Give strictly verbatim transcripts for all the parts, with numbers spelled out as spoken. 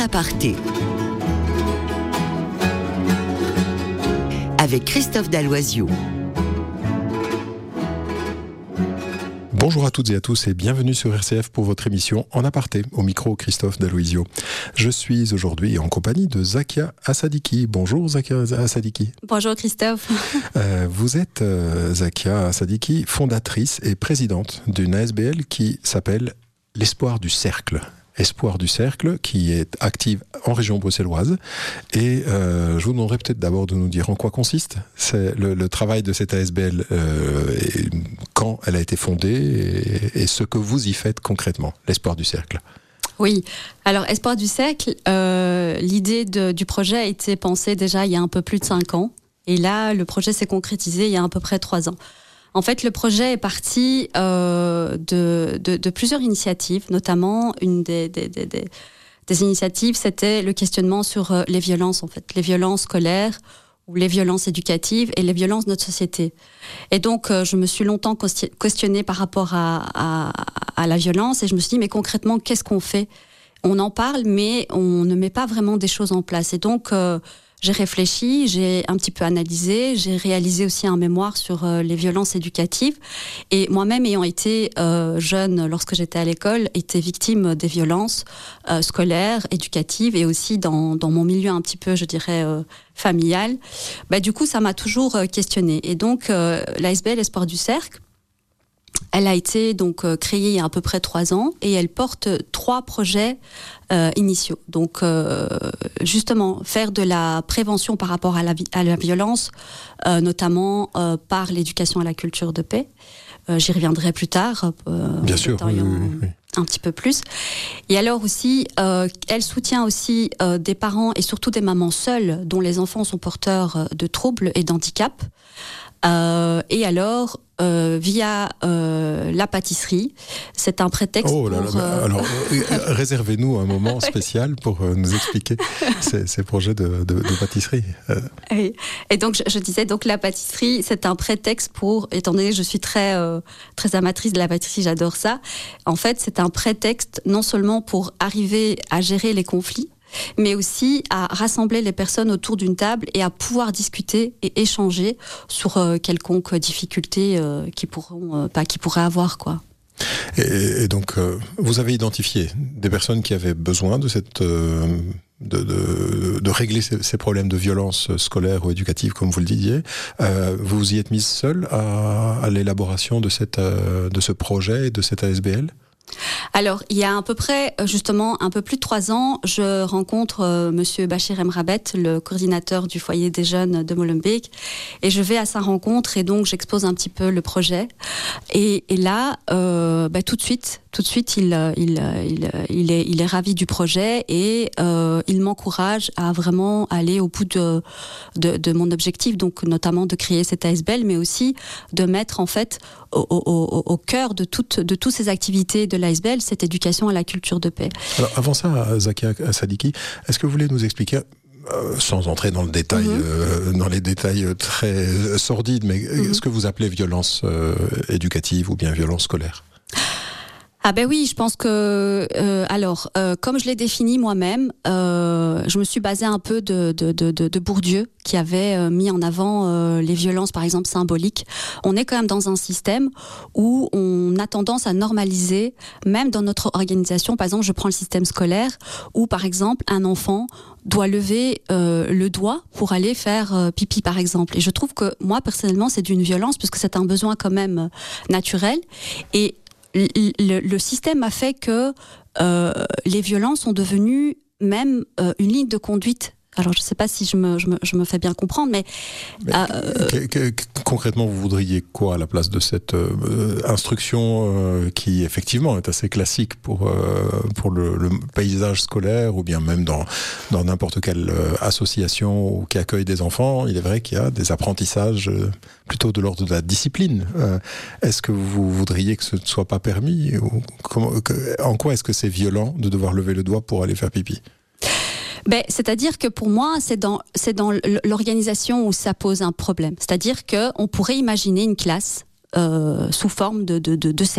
aparté. Avec Christophe Dalloisiot. Bonjour à toutes et à tous et bienvenue sur R C F pour votre émission En aparté, au micro Christophe Dalloisiot. Je suis aujourd'hui en compagnie de Zakia Assadiki. Bonjour Zakia Assadiki. Bonjour Christophe. Euh, vous êtes euh, Zakia Assadiki, fondatrice et présidente d'une A S B L qui s'appelle l'Espoir du Cercle. Espoir du Cercle, qui est active en région bruxelloise. Et euh, je vous demanderai peut-être d'abord de nous dire en quoi consiste c'est le, le travail de cette A S B L, euh, et quand elle a été fondée et, et ce que vous y faites concrètement, l'Espoir du Cercle. Oui, alors Espoir du Cercle, euh, l'idée de, du projet a été pensée déjà il y a un peu plus de cinq ans. Et là, le projet s'est concrétisé il y a à peu près trois ans. En fait, le projet est parti euh, de, de, de plusieurs initiatives, notamment une des, des, des, des, des initiatives, c'était le questionnement sur euh, les violences, en fait, les violences scolaires ou les violences éducatives et les violences de notre société. Et donc, euh, je me suis longtemps questionnée par rapport à, à, à la violence et je me suis dit, mais concrètement, qu'est-ce qu'on fait ? On en parle, mais on ne met pas vraiment des choses en place. Et donc, euh, j'ai réfléchi, j'ai un petit peu analysé, j'ai réalisé aussi un mémoire sur euh, les violences éducatives. Et moi-même, ayant été euh, jeune lorsque j'étais à l'école, été victime des violences euh, scolaires, éducatives et aussi dans, dans mon milieu un petit peu, je dirais, euh, familial. Bah, du coup, ça m'a toujours euh, questionnée. Et donc, euh, l'A S B L Espoir du Cercle, elle a été donc euh, créée il y a à peu près trois ans et elle porte trois projets euh, initiaux. Donc, euh, justement, faire de la prévention par rapport à la, vi- à la violence, euh, notamment euh, par l'éducation à la culture de paix. Euh, j'y reviendrai plus tard. Euh, Bien sûr, oui, oui, oui. Un petit peu plus. Et alors aussi, euh, elle soutient aussi euh, des parents et surtout des mamans seules dont les enfants sont porteurs de troubles et d'handicap. Euh, et alors, euh, via euh, la pâtisserie, c'est un prétexte oh là pour... là, Euh... alors, réservez-nous un moment spécial pour euh, nous expliquer ces, ces projets de, de, de pâtisserie. Euh. Et, et donc, je, je disais, donc la pâtisserie, c'est un prétexte pour, étant donné que je suis très, euh, très amatrice de la pâtisserie, j'adore ça. En fait, c'est un prétexte non seulement pour arriver à gérer les conflits, mais aussi à rassembler les personnes autour d'une table et à pouvoir discuter et échanger sur euh, quelconque difficulté euh, qu'ils pourront, euh, bah, qu'ils pourraient avoir, quoi. Et, et donc, euh, vous avez identifié des personnes qui avaient besoin de cette, euh, de, de, de régler ces, ces problèmes de violence scolaire ou éducative, comme vous le disiez. Euh, vous vous y êtes mise seule à, à l'élaboration de cette, euh, de ce projet et de cette A S B L ? Alors, il y a à peu près, justement, un peu plus de trois ans, je rencontre euh, Monsieur Bachir Emrabet, le coordinateur du foyer des jeunes de Molenbeek, et je vais à sa rencontre et donc j'expose un petit peu le projet. Et, et là, euh, bah, tout de suite, tout de suite, il, il, il, il, est, il est ravi du projet et euh, il m'encourage à vraiment aller au bout de, de, de mon objectif, donc notamment de créer cette A S B L, mais aussi de mettre en fait au, au, au, au cœur de toutes de toutes ces activités de l'A S B L cette éducation à la culture de paix. Alors avant ça, Zakia Assadiki, est-ce que vous voulez nous expliquer, euh, sans entrer dans le détail, mm-hmm. euh, dans les détails très sordides, mais mm-hmm. ce que vous appelez violence euh, éducative ou bien violence scolaire ? Ah ben oui, je pense que euh, alors euh, comme je l'ai défini moi-même, euh, je me suis basée un peu de de de, de Bourdieu qui avait euh, mis en avant euh, les violences par exemple symboliques. On est quand même dans un système où on a tendance à normaliser, même dans notre organisation. Par exemple, je prends le système scolaire où par exemple un enfant doit lever euh, le doigt pour aller faire euh, pipi par exemple. Et je trouve que moi personnellement c'est d'une violence parce que c'est un besoin quand même euh, naturel et Le, le système a fait que euh, les violences sont devenues même euh, une ligne de conduite. Alors, je ne sais pas si je me, je, me, je me fais bien comprendre, mais... mais euh, que, que, que, concrètement, vous voudriez quoi à la place de cette euh, instruction euh, qui, effectivement, est assez classique pour, euh, pour le, le paysage scolaire ou bien même dans, dans n'importe quelle euh, association qui accueille des enfants. Il est vrai qu'il y a des apprentissages euh, plutôt de l'ordre de la discipline. Euh, est-ce que vous voudriez que ce ne soit pas permis ou comment, que, en quoi est-ce que c'est violent de devoir lever le doigt pour aller faire pipi ? Ben, c'est-à-dire que pour moi, c'est dans, c'est dans l'organisation où ça pose un problème. C'est-à-dire qu'on pourrait imaginer une classe euh, sous forme de, de, de, de cercle.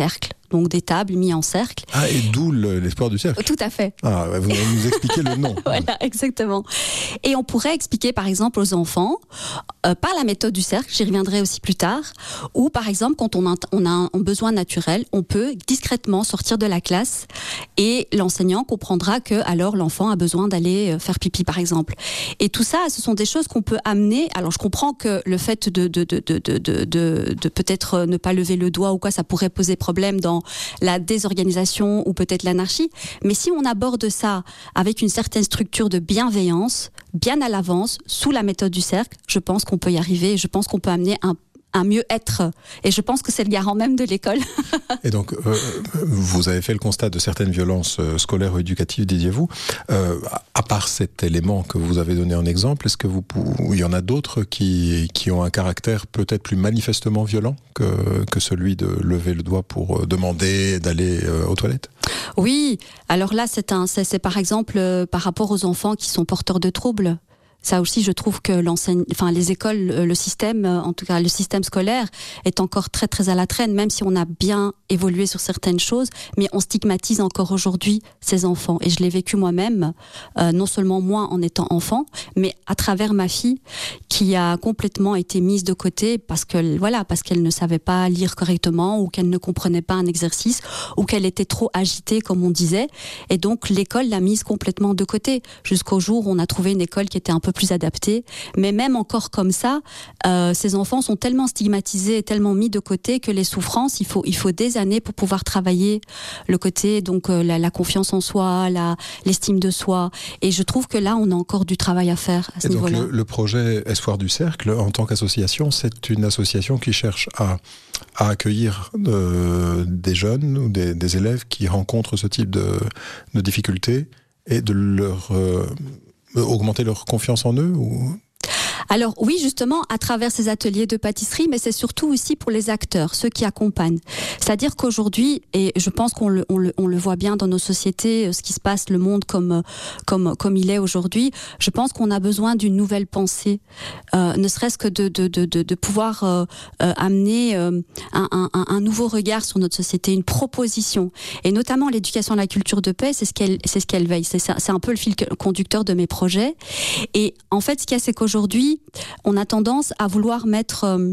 donc des tables mises en cercle. Ah, et d'où le, l'espoir du cercle. Tout à fait. Ah, vous allez nous expliquer le nom. Voilà, exactement. Et on pourrait expliquer, par exemple, aux enfants, euh, par la méthode du cercle, j'y reviendrai aussi plus tard, ou par exemple, quand on a, on a un besoin naturel, on peut discrètement sortir de la classe et l'enseignant comprendra que alors l'enfant a besoin d'aller faire pipi, par exemple. Et tout ça, ce sont des choses qu'on peut amener. Alors, je comprends que le fait de, de, de, de, de, de, de, de peut-être ne pas lever le doigt ou quoi, ça pourrait poser problème dans la désorganisation ou peut-être l'anarchie. Mais si on aborde ça avec une certaine structure de bienveillance, bien à l'avance, sous la méthode du cercle, je pense qu'on peut y arriver. Je pense qu'on peut amener un un mieux-être. Et je pense que c'est le garant même de l'école. Et donc, euh, vous avez fait le constat de certaines violences euh, scolaires ou éducatives, disiez-vous. Euh, à part cet élément que vous avez donné en exemple, est-ce que vous, il y en a d'autres qui, qui ont un caractère peut-être plus manifestement violent que, que celui de lever le doigt pour demander d'aller euh, aux toilettes ? Oui, alors là, c'est, un, c'est, c'est par exemple euh, par rapport aux enfants qui sont porteurs de troubles. Ça aussi, je trouve que l'enseigne, enfin les écoles, le système, en tout cas le système scolaire, est encore très très à la traîne, même si on a bien évolué sur certaines choses, mais on stigmatise encore aujourd'hui ces enfants. Et je l'ai vécu moi-même, euh, non seulement moi en étant enfant, mais à travers ma fille qui a complètement été mise de côté parce que voilà, parce qu'elle ne savait pas lire correctement ou qu'elle ne comprenait pas un exercice ou qu'elle était trop agitée, comme on disait. Et donc l'école l'a mise complètement de côté jusqu'au jour où on a trouvé une école qui était un peu plus adapté, mais même encore comme ça, euh, ces enfants sont tellement stigmatisés et tellement mis de côté que les souffrances, il faut, il faut des années pour pouvoir travailler le côté, donc euh, la, la confiance en soi, la, l'estime de soi. Et je trouve que là, on a encore du travail à faire à ce et niveau-là. Donc le, le projet Espoir du Cercle, en tant qu'association, c'est une association qui cherche à, à accueillir euh, des jeunes ou des, des élèves qui rencontrent ce type de, de difficultés et de leur... Euh, augmenter leur confiance en eux ou... Alors oui, justement, à travers ces ateliers de pâtisserie, mais c'est surtout aussi pour les acteurs, ceux qui accompagnent. C'est-à-dire qu'aujourd'hui, et je pense qu'on le, on le, on le voit bien dans nos sociétés, ce qui se passe, le monde comme, comme, comme il est aujourd'hui, je pense qu'on a besoin d'une nouvelle pensée, euh, ne serait-ce que de, de, de, de, de pouvoir euh, euh, amener euh, un, un, un nouveau regard sur notre société, une proposition. Et notamment l'éducation à la culture de paix, c'est ce qu'elle, c'est ce qu'elle veille. C'est, c'est un peu le fil conducteur de mes projets. Et en fait, ce qu'il y a, c'est qu'aujourd'hui, on a tendance à vouloir mettre, euh,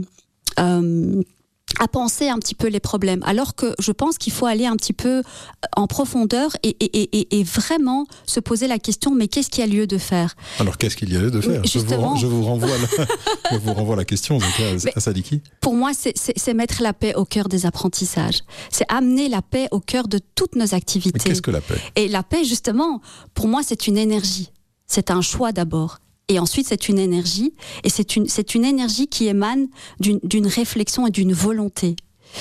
euh, à penser un petit peu les problèmes, alors que je pense qu'il faut aller un petit peu en profondeur et, et, et, et vraiment se poser la question, mais qu'est-ce qu'il y a lieu de faire ? Alors qu'est-ce qu'il y a lieu de faire ? Justement, je, vous, je, vous renvoie la, je vous renvoie la question, Zakia Sadiki. Pour moi, c'est, c'est, c'est mettre la paix au cœur des apprentissages. C'est amener la paix au cœur de toutes nos activités. Mais qu'est-ce que la paix ? Et la paix, justement, pour moi, c'est une énergie. C'est un choix d'abord. Et ensuite, c'est une énergie, et c'est une, c'est une énergie qui émane d'une, d'une réflexion et d'une volonté.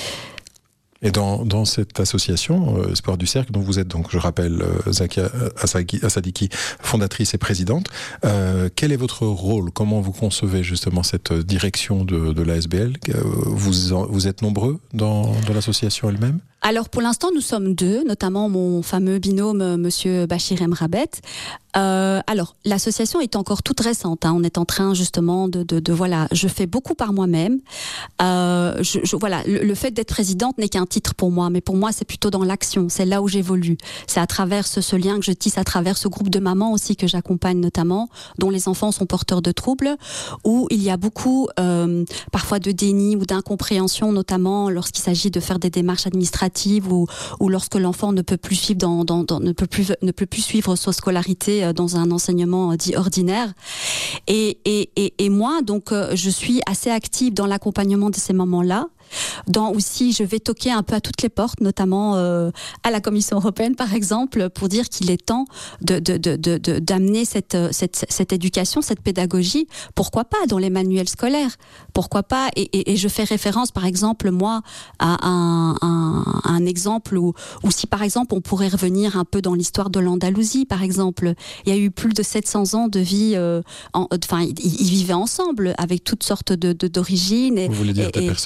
Et dans, dans cette association, euh, Espoir du Cercle, dont vous êtes, donc, je rappelle, euh, Zakia Sadiki, fondatrice et présidente, euh, quel est votre rôle ? Comment vous concevez justement cette direction de, de l'A S B L ? vous, en, vous êtes nombreux dans, dans l'association elle-même ? Alors pour l'instant nous sommes deux, notamment mon fameux binôme Monsieur Bachir Emrabet. Euh, alors l'association est encore toute récente, hein. On est en train justement de, de, de voilà, je fais beaucoup par moi-même. Euh, je, je, voilà, le, le fait d'être présidente n'est qu'un titre pour moi, mais pour moi c'est plutôt dans l'action, c'est là où j'évolue. C'est à travers ce, ce lien que je tisse, à travers ce groupe de mamans aussi que j'accompagne notamment, dont les enfants sont porteurs de troubles, où il y a beaucoup euh, parfois de déni ou d'incompréhension, notamment lorsqu'il s'agit de faire des démarches administratives. Ou, ou lorsque l'enfant ne peut plus suivre dans, dans, dans ne peut plus ne peut plus suivre sa scolarité dans un enseignement dit ordinaire. Et et et, et moi donc je suis assez active dans l'accompagnement de ces mamans-là. Dans aussi, je vais toquer un peu à toutes les portes, notamment euh, à la Commission européenne, par exemple, pour dire qu'il est temps de, de, de, de, de, d'amener cette, cette, cette éducation, cette pédagogie. Pourquoi pas dans les manuels scolaires ? Pourquoi pas ? Et, et, et je fais référence, par exemple, moi, à un, un, un exemple où, où si, par exemple, on pourrait revenir un peu dans l'histoire de l'Andalousie, par exemple. Il y a eu plus de sept cents ans de vie, euh, en, enfin, ils, ils vivaient ensemble avec toutes sortes de, de, d'origines. Et, Vous voulez dire et, des et, personnes de différentes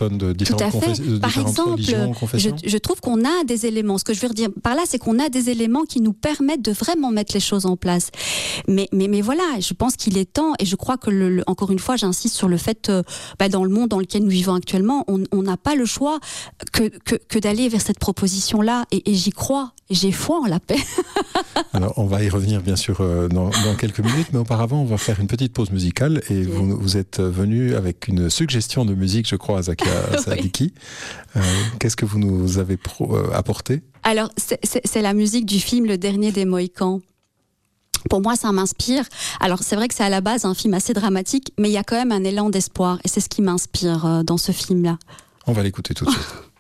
différentes, Tout à fait. confes- Par différentes exemple, religions, confessions. je, je trouve qu'on a des éléments. Ce que je veux dire par là, c'est qu'on a des éléments qui nous permettent de vraiment mettre les choses en place. Mais, mais, mais voilà, je pense qu'il est temps, et je crois que, le, le, encore une fois, j'insiste sur le fait, euh, bah, dans le monde dans lequel nous vivons actuellement, on n'a pas le choix que, que, que d'aller vers cette proposition-là. Et, et j'y crois, et j'ai foi en la paix. Alors, on va y revenir, bien sûr, euh, dans, dans quelques minutes, mais auparavant, on va faire une petite pause musicale. Et okay. vous, vous êtes venu avec une suggestion de musique, je crois, à Zakia Sadiki. Oui. Euh, qu'est-ce que vous nous avez pro, euh, apporté ? Alors, c'est, c'est, c'est la musique du film Le Dernier des Mohicans. Pour moi, ça m'inspire. Alors, c'est vrai que c'est à la base un film assez dramatique, mais il y a quand même un élan d'espoir. Et c'est ce qui m'inspire euh, dans ce film-là. On va l'écouter tout de suite.